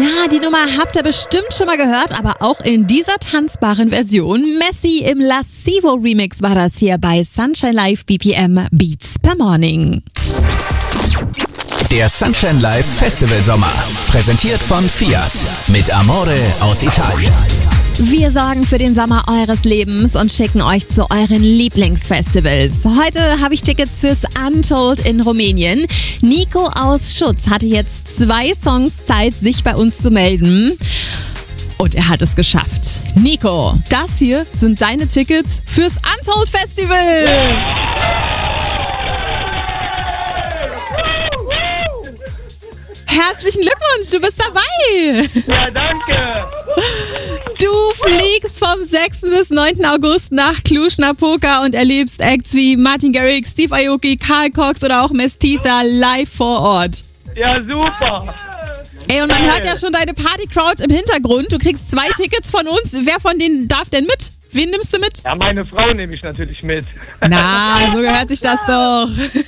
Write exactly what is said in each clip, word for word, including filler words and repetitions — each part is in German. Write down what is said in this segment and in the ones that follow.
Ja, die Nummer habt ihr bestimmt schon mal gehört, aber auch in dieser tanzbaren Version. Messi im Lascivo Remix war das hier bei Sunshine Live B P M Beats per Morning. Der Sunshine Live Festival Sommer, präsentiert von Fiat mit Amore aus Italien. Wir sorgen für den Sommer eures Lebens und schicken euch zu euren Lieblingsfestivals. Heute habe ich Tickets fürs Untold in Rumänien. Nico aus Schutz hatte jetzt zwei Songs Zeit, sich bei uns zu melden. Und er hat es geschafft. Nico, das hier sind deine Tickets fürs Untold Festival. Herzlichen Glückwunsch, du bist dabei. Ja, danke. Du fliegst vom sechsten bis neunten August nach Cluj-Napoca und erlebst Acts wie Martin Garrix, Steve Aoki, Carl Cox oder auch Mestiza live vor Ort. Ja, super. Ey, und man hört ja schon deine Party-Crowd im Hintergrund. Du kriegst zwei Tickets von uns. Wer von denen darf denn mit? Wen nimmst du mit? Ja, meine Frau nehme ich natürlich mit. Na, so gehört sich das doch.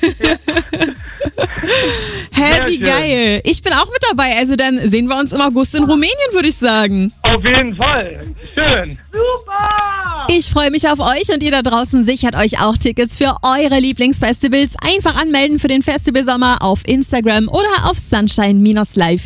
Hä, wie geil. Ich bin auch mit dabei. Also dann sehen wir uns im August in Rumänien, würde ich sagen. Auf jeden Fall. Schön. Super. Ich freue mich auf euch und ihr da draußen sichert euch auch Tickets für eure Lieblingsfestivals. Einfach anmelden für den Festivalsommer auf Instagram oder auf sunshine Live